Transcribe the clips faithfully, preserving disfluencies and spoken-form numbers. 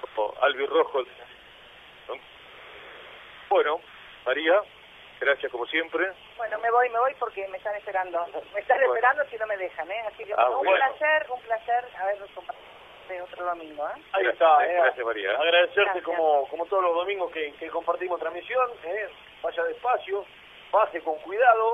albirrojo. Bueno, María, gracias como siempre. Bueno, me voy, me voy porque me están esperando. Me están bueno. esperando si no me dejan, ¿eh? Así que ah, un bueno. placer, un placer haberlos compartido otro domingo, ¿eh? Ahí está, eh. Gracias, María. Agradecerte Gracias. como como todos los domingos que, que compartimos transmisión, ¿eh? Vaya despacio, pase con cuidado.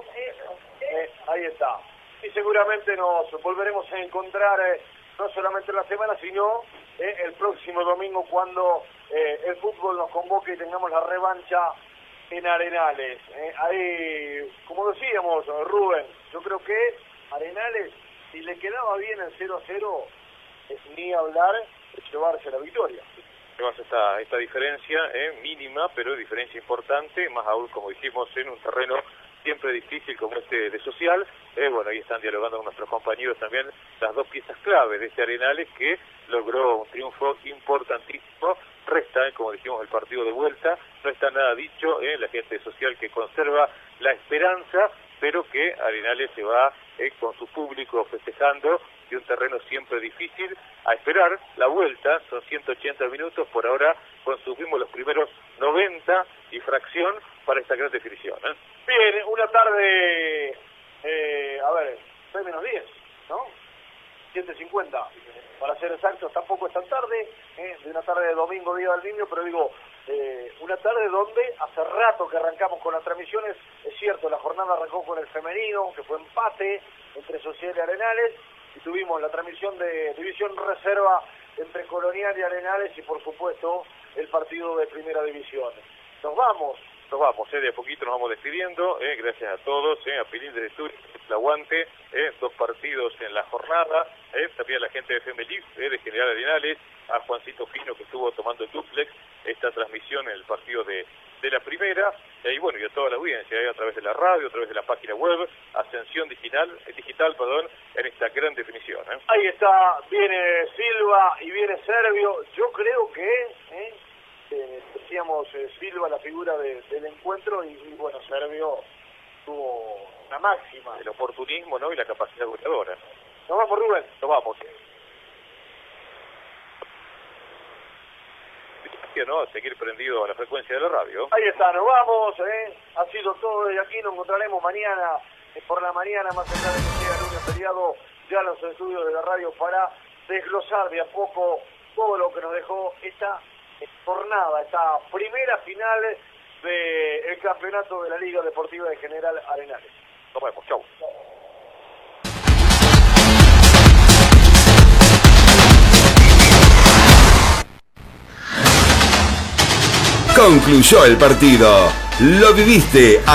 Eh, ahí está. Y seguramente nos volveremos a encontrar eh, no solamente en la semana, sino eh, el próximo domingo cuando eh, el fútbol nos convoque y tengamos la revancha en Arenales. Eh, ahí, como decíamos, Rubén, yo creo que Arenales, si le quedaba bien el cero a cero, eh, ni hablar de llevarse la victoria. Llevamos esta, esta diferencia eh, mínima, pero diferencia importante, más aún, como dijimos, en un terreno siempre difícil como este de Social. Eh, bueno, ahí están dialogando con nuestros compañeros también las dos piezas clave de este Arenales que logró un triunfo importantísimo. Resta, eh, como dijimos, el partido de vuelta, no está nada dicho, eh, la gente Social que conserva la esperanza, pero que Arenales se va eh, con su público festejando y un terreno siempre difícil a esperar la vuelta. Son ciento ochenta minutos, por ahora consumimos los primeros noventa y fracción para esta gran definición. ¿eh? Bien, una tarde, eh, a ver, seis menos diez, ¿no? siete cincuenta, para ser exactos, tampoco es tan tarde, eh, de una tarde de domingo, Día del Niño, pero digo, eh, una tarde donde hace rato que arrancamos con las transmisiones. Es cierto, la jornada arrancó con el femenino, que fue empate entre Social y Arenales, y tuvimos la transmisión de División Reserva entre Colonial y Arenales, y por supuesto el partido de Primera División. Nos vamos. Nos vamos, eh, de a poquito nos vamos despidiendo, eh, gracias a todos, eh, a Pilín de Turi, el aguante, eh, dos partidos en la jornada, eh, también a la gente de Femelif, eh, de General Arenales, a Juancito Fino que estuvo tomando el duplex, esta transmisión en el partido de, de la primera, eh, y bueno, y a toda la audiencia, eh, a través de la radio, a través de la página web, Ascensión Digital, eh, digital perdón, en esta gran definición. Eh. Ahí está, viene Silva y viene Servio, yo creo que... Eh, Eh, decíamos eh, Silva la figura de, del encuentro y, y bueno, Servio tuvo la máxima. El oportunismo, ¿no? Y la capacidad goleadora. Nos vamos, Rubén. Nos vamos. ¿no? A seguir prendido a la frecuencia de la radio. Ahí está, nos vamos. ¿eh? Ha sido todo desde aquí. Nos encontraremos mañana eh, por la mañana, más allá de que sea lunes feriado, ya en los estudios de la radio para desglosar de a poco todo lo que nos dejó esta jornada, esta primera final del campeonato de la Liga Deportiva de General Arenales. Nos vemos, chau. Concluyó el partido. Lo viviste.